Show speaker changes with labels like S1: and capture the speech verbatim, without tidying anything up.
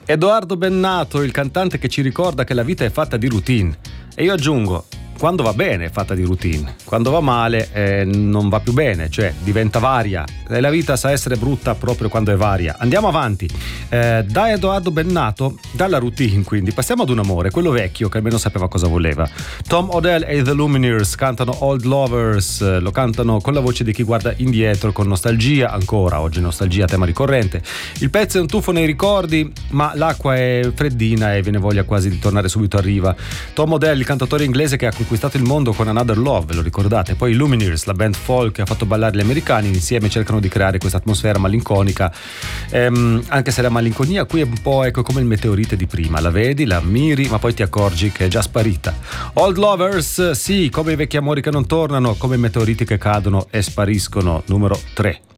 S1: Edoardo Bennato, il cantante che ci ricorda che la vita è fatta di routine. E io aggiungo, quando va bene è fatta di routine, quando va male eh, non va più bene, cioè diventa varia. E la vita sa essere brutta proprio quando è varia. Andiamo avanti. Eh, da Edoardo Bennato, dalla routine quindi, passiamo ad un amore, quello vecchio che almeno sapeva cosa voleva. Tom Odell e The Lumineers cantano Old Lovers, lo cantano con la voce di chi guarda indietro con nostalgia, ancora oggi nostalgia, tema ricorrente. Il pezzo è un tuffo nei ricordi, ma l'acqua è freddina e viene voglia quasi di tornare subito a riva. Tom Odell, il cantautore inglese che ha conquistato il mondo con Another Love, ve lo ricordate? Poi i Lumineers, la band folk che ha fatto ballare gli americani, insieme cercano di creare questa atmosfera malinconica, ehm, anche se la malinconia qui è un po' ecco come il meteorite di prima, la vedi, la ammiri, ma poi ti accorgi che è già sparita. Old Lovers, sì, come i vecchi amori che non tornano, come i meteoriti che cadono e spariscono, numero tre.